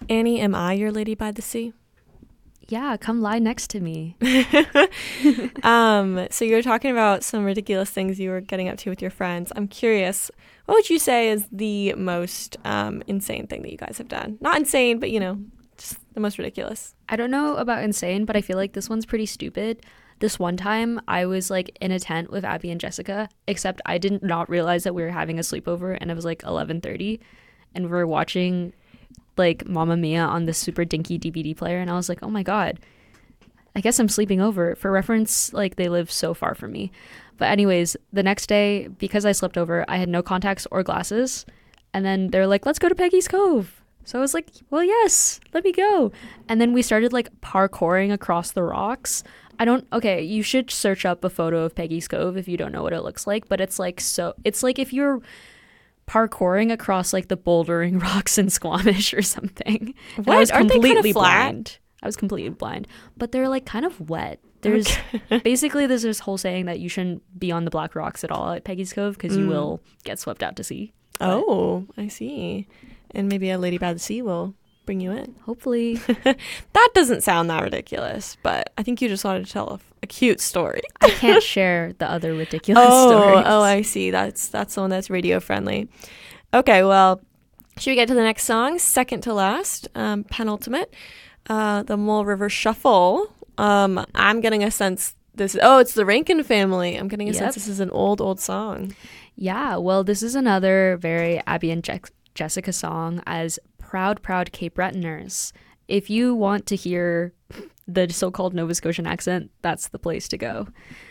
Annie, am I your lady by the sea? Yeah, come lie next to me. So you were talking about some ridiculous things you were getting up to with your friends. I'm curious, what would you say is the most insane thing that you guys have done? Not insane, but just the most ridiculous. I don't know about insane, but I feel like this one's pretty stupid. This one time I was like in a tent with Abby and Jessica, except I did not realize that we were having a sleepover, and it was like 11:30 and we were watching like Mamma Mia on this super dinky DVD player, and I was like, oh my god, I guess I'm sleeping over. For reference, like they live so far from me. But anyways, the next day, because I slept over, I had no contacts or glasses, and then they're like, let's go to Peggy's Cove. So I was like, well, yes, let me go. And then we started like parkouring across the rocks. Okay, you should search up a photo of Peggy's Cove if you don't know what it looks like, but it's like if you're parkouring across like the bouldering rocks in Squamish or something. What? I was Aren't they kind of completely flat? blind. I was completely blind, but they're like kind of wet. There's basically there's this whole saying that you shouldn't be on the black rocks at all at Peggy's Cove because you will get swept out to sea. But Oh, I see. And maybe a lady by the sea will bring you in. hopefully, That doesn't sound that ridiculous, but I think you just wanted to tell a cute story. I can't share the other ridiculous stories. Oh, I see. That's the one that's radio friendly. Okay, well, should we get to the next song? Second to last, penultimate, the Mole River Shuffle. I'm getting a sense it's the Rankin Family. I'm getting a sense this is an old song. Yeah, well, this is another very Abby and Jessica song as Proud Cape Bretoners. If you want to hear the so-called Nova Scotian accent, that's the place to go.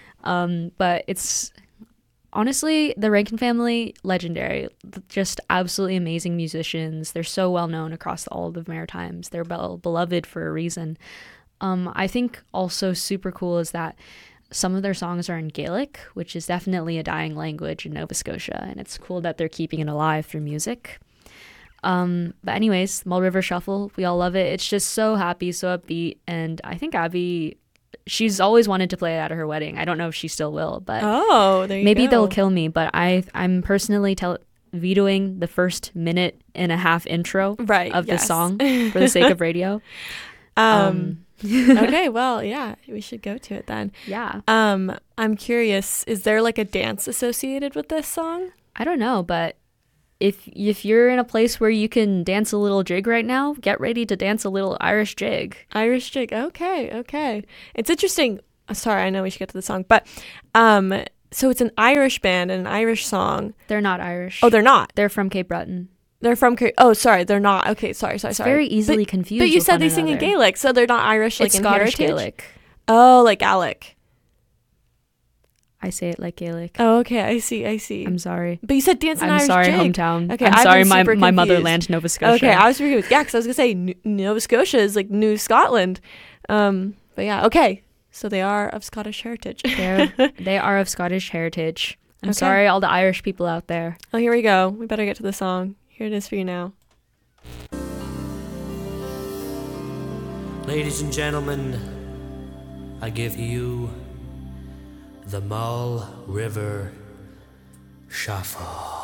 But it's honestly, the Rankin Family, legendary. Just absolutely amazing musicians. They're so well known across all of the Maritimes. They're beloved for a reason. I think also super cool is that some of their songs are in Gaelic, which is definitely a dying language in Nova Scotia, and it's cool that they're keeping it alive through music. But anyways, Mull River Shuffle, we all love it. It's just so happy, so upbeat, and I think Abby, she's always wanted to play it at her wedding. I don't know if she still will, but There you maybe go. they'll kill me, but I'm personally vetoing the first minute and a half intro of this song for the sake of radio. Okay, well, yeah, we should go to it then. Yeah. I'm curious, is there like a dance associated with this song? I don't know, but if you're in a place where you can dance a little jig right now, get ready to dance a little Irish jig. Irish jig. Okay. It's interesting. Sorry, I know we should get to the song, but so it's an Irish band and an Irish song. They're not Irish. Oh, they're not. They're from Cape Breton. They're from. Oh, sorry, they're not. Okay, sorry. It's very easily confused. But you with said one they sing in another. Gaelic, so they're not Irish. Like It's in Scottish heritage? Gaelic. Oh, like Gaelic. I say it like Gaelic. Oh, okay. I see. I'm sorry. But you said dance in I'm Irish sorry, jig. hometown. Okay, I'm I've sorry, been my super my confused. motherland, Nova Scotia. Okay, I was super confused. Yeah, because I was gonna say Nova Scotia is like New Scotland. But yeah, okay. So they are of Scottish heritage. They are of Scottish heritage. I'm Okay. sorry, all the Irish people out there. Oh, here we go. We better get to the song. Here it is for you now. Ladies and gentlemen, I give you the Mull River Shuffle.